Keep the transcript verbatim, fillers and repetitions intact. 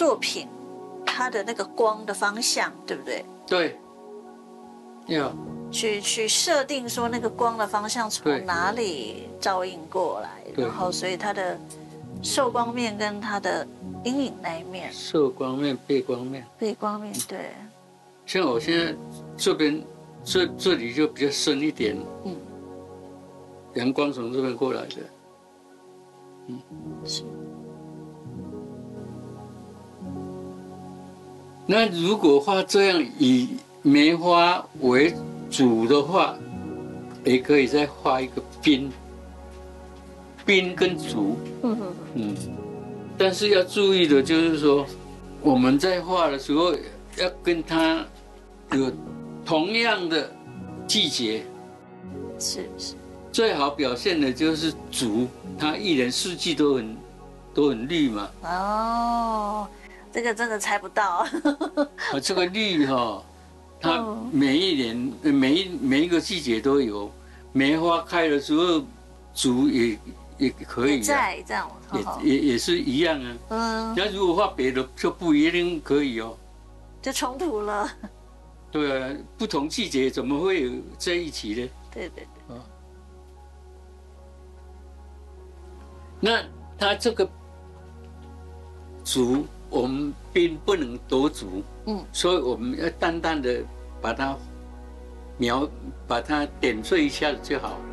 作品它的那个光的方向，对不对？ 对，要去去设定说那个光的方向从哪里照映过来，然后所以它的受光面跟它的阴影那一面， 受光面、背光面、 背光面，对。 像我现在这边这这里就比较深一点，嗯，阳光从这边过来的，嗯，是。那如果画这样以梅花为主的话，也可以再画一个宾，宾跟竹，嗯嗯嗯。但是要注意的就是说，我们在画的时候要跟它有同样的季节， 是是。 最好表现的就是竹，它一年四季都很都很绿嘛。 哦。这个真的猜不到。 啊，这个绿哈，它每一年、每一每一个季节都有。梅花开的时候，竹也也可以、啊。 在这样。 也也也是一样啊。嗯。那如果画别的就不一定可以哦。 就冲突了。 对啊，不同季节怎么会有在一起呢？ 对对对。啊。 那它这个竹。我们并不能多足，嗯，所以我们要淡淡的把它描，把它点缀一下就好。